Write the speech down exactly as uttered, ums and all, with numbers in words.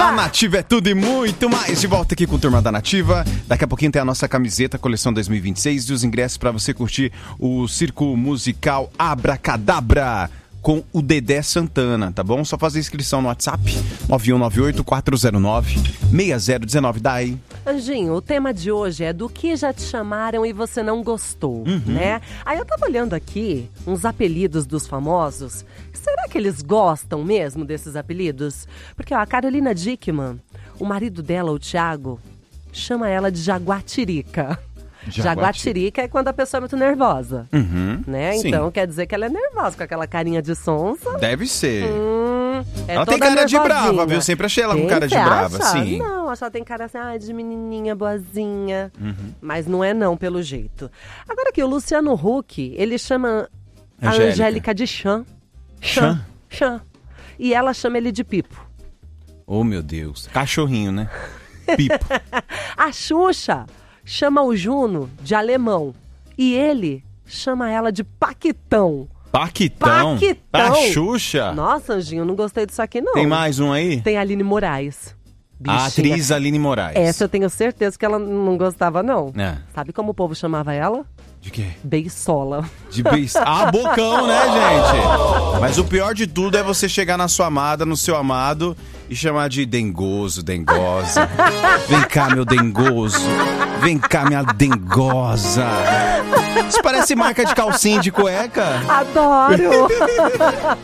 Na Nativa é tudo e muito mais. De volta aqui com o Turma da Nativa. Daqui a pouquinho tem a nossa camiseta, coleção dois mil e vinte e seis, e os ingressos para você curtir o circo musical Abracadabra com o Dedé Santana, tá bom? Só fazer inscrição no WhatsApp nove um nove oito, quatro zero nove, seis zero um nove. Daí. Anjinho, o tema de hoje é do que já te chamaram e você não gostou, uhum. né? Aí eu tava olhando aqui uns apelidos dos famosos. Será que eles gostam mesmo desses apelidos? Porque ó, a Carolina Dickmann, o marido dela, o Thiago, chama ela de Jaguatirica. Jaguatirica é quando a pessoa é muito nervosa, uhum, né? sim. Então quer dizer que ela é nervosa, com aquela carinha de sonsa. Deve ser. Hum, é ela tem cara de brava, viu? Sempre achei ela tem, com cara de brava, acha? sim. Não, acho que ela tem cara assim, ah, de menininha boazinha. Uhum. Mas não é não, pelo jeito. Agora aqui, o Luciano Huck, ele chama Angélica. a Angélica de Chan. Chan? Chan. E ela chama ele de Pipo. Oh, meu Deus. Cachorrinho, né? Pipo. A Xuxa chama o Juno de alemão. E ele chama ela de Paquitão. Paquitão? Paquitão. A Xuxa? Nossa, Anjinho, não gostei disso aqui, não. Tem mais um aí? Tem a Aline Moraes. Bichinha. A atriz Aline Moraes. Essa eu tenho certeza que ela não gostava, não. É. Sabe como o povo chamava ela? De quê? Beisola. De beijo. Ah, bocão, né, gente? Mas o pior de tudo é você chegar na sua amada, no seu amado, e chamar de dengoso, dengosa. Vem cá, meu dengoso. Vem cá, minha dengosa. Isso parece marca de calcinha de cueca. Adoro!